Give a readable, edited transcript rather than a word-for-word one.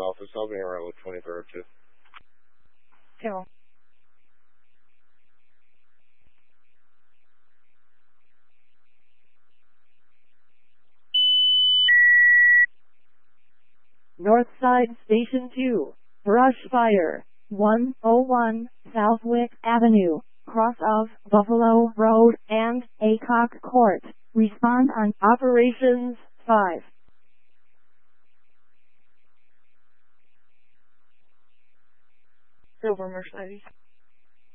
office. I'll be around with 2302. Go. Northside Station 2. Brush fire. 101 Southwick Avenue, cross of Buffalo Road and Aycock Court. Respond on Operations 5. Silver Mercedes.